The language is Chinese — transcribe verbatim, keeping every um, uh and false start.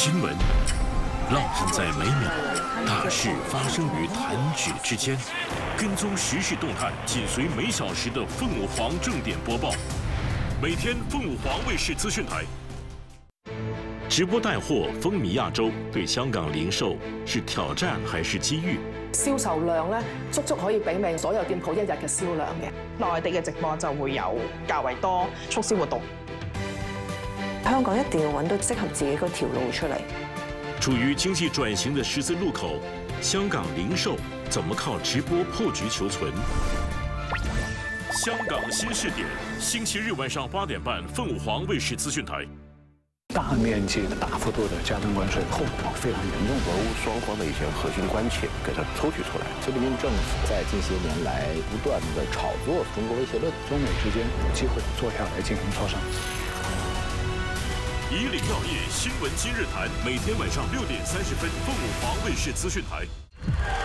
新闻浪漫在每秒，大事发生于弹指之间。跟踪时事动态，紧随每小时的凤舞凰正点播报。每天凤舞凰卫视资讯台直播帶貨風靡亞洲，對香港零售是挑戰還是機遇？ 銷售量咧，足足可以媲美所有店鋪一日嘅銷量嘅。 內地嘅直播就會有較為多促銷活動。 香港一定要揾到適合自己嗰條路出嚟。 處於經濟轉型的十字路口，香港零售怎麼靠直播破局求存？香港新視點，星期日晚上八點半，鳳舞凰衛視資訊台。 大面積、大幅度的加徵關稅，後果非常嚴重。 俄烏雙方的一些核心關切給它抽取出來。 菲律賓政府在近些年來不斷的炒作中國威脅論， 中美之間有機會坐下來進行磋商。 以領藥業新聞今日談，每天晚上六點三十分，鳳舞凰衛視資訊台。